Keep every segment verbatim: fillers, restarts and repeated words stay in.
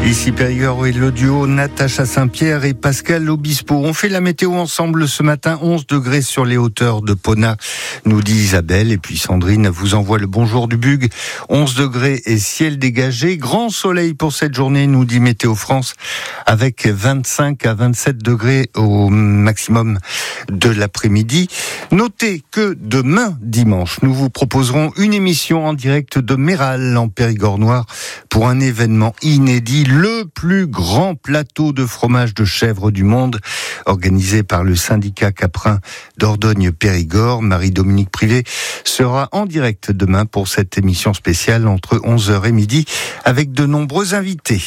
Ici Périgord et l'audio, Natacha Saint-Pierre et Pascal Obispo. On fait la météo ensemble ce matin, onze degrés sur les hauteurs de Pona, nous dit Isabelle. Et puis Sandrine vous envoie le bonjour du Bug, onze degrés et ciel dégagé. Grand soleil pour cette journée, nous dit Météo France, avec vingt-cinq à vingt-sept degrés au maximum de l'après-midi. Notez que demain, dimanche, nous vous proposerons une émission en direct de Méral, en Périgord Noir, pour un événement inédit, le plus grand plateau de fromage de chèvre du monde, organisé par le syndicat caprin d'Ordogne-Périgord. Marie-Dominique Privé sera en direct demain pour cette émission spéciale entre onze heures et midi, avec de nombreux invités.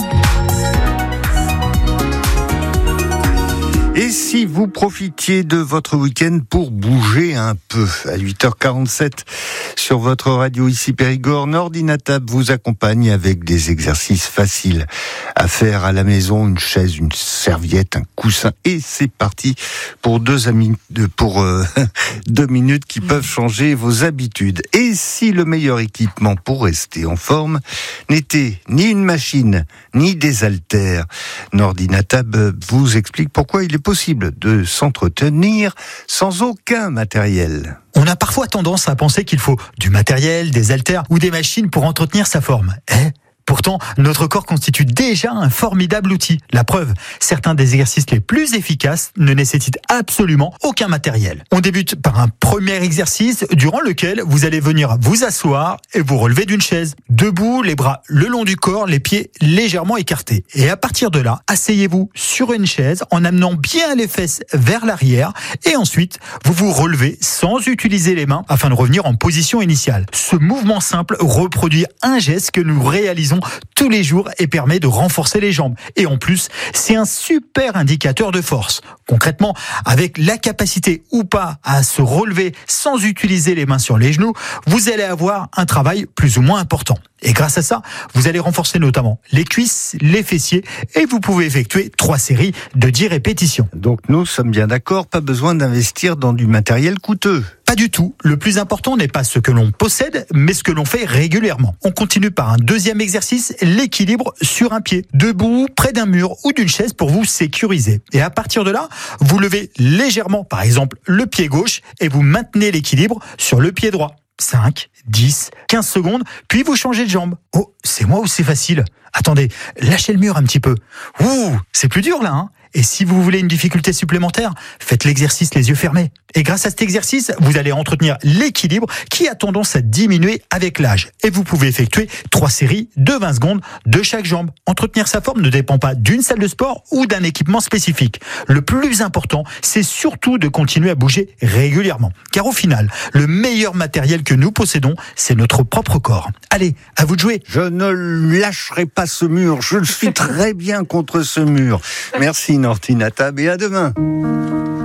Et si vous profitiez de votre week-end pour bouger un peu, à huit heures quarante-sept sur votre radio ici Périgord, Nordinatab vous accompagne avec des exercices faciles à faire à la maison, une chaise, une serviette, un coussin, et c'est parti pour deux amis, pour euh, deux minutes qui peuvent changer vos habitudes. Et si le meilleur équipement pour rester en forme n'était ni une machine, ni des haltères, Nordinatab vous explique pourquoi il est possible de s'entretenir sans aucun matériel. On a parfois tendance à penser qu'il faut du matériel, des haltères ou des machines pour entretenir sa forme. Eh ? Pourtant, notre corps constitue déjà un formidable outil. La preuve, certains des exercices les plus efficaces ne nécessitent absolument aucun matériel. On débute par un premier exercice durant lequel vous allez venir vous asseoir et vous relever d'une chaise. Debout, les bras le long du corps, les pieds légèrement écartés. Et à partir de là, asseyez-vous sur une chaise en amenant bien les fesses vers l'arrière et ensuite, vous vous relevez sans utiliser les mains afin de revenir en position initiale. Ce mouvement simple reproduit un geste que nous réalisons tous les jours et permet de renforcer les jambes. Et en plus, c'est un super indicateur de force. Concrètement, avec la capacité ou pas à se relever sans utiliser les mains sur les genoux, vous allez avoir un travail plus ou moins important. Et grâce à ça, vous allez renforcer notamment les cuisses, les fessiers et vous pouvez effectuer trois séries de dix répétitions. Donc nous sommes bien d'accord, pas besoin d'investir dans du matériel coûteux. Pas du tout. Le plus important n'est pas ce que l'on possède, mais ce que l'on fait régulièrement. On continue par un deuxième exercice, l'équilibre sur un pied, debout, près d'un mur ou d'une chaise pour vous sécuriser. Et à partir de là, vous levez légèrement, par exemple, le pied gauche et vous maintenez l'équilibre sur le pied droit. cinq, dix, quinze secondes, puis vous changez de jambe. Oh, c'est moi ou c'est facile ? Attendez, lâchez le mur un petit peu. Ouh, c'est plus dur là, hein ? Et si vous voulez une difficulté supplémentaire, faites l'exercice les yeux fermés. Et grâce à cet exercice, vous allez entretenir l'équilibre qui a tendance à diminuer avec l'âge. Et vous pouvez effectuer trois séries de vingt secondes de chaque jambe. Entretenir sa forme ne dépend pas d'une salle de sport ou d'un équipement spécifique. Le plus important, c'est surtout de continuer à bouger régulièrement. Car au final, le meilleur matériel que nous possédons, c'est notre propre corps. Allez, à vous de jouer. Je ne lâcherai pas ce mur, je suis très bien contre ce mur. Merci Nordinatab et à demain.